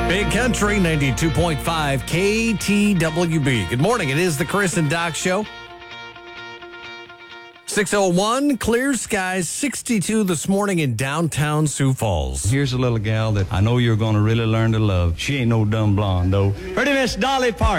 Big Country 92.5 KTWB. Good morning. It is the Chris and Doc Show. 6:01, clear skies, 62 this morning in downtown Sioux Falls. Here's a little gal that I know you're going to really learn to love. She ain't no dumb blonde, though. Pretty Miss Dolly Parton.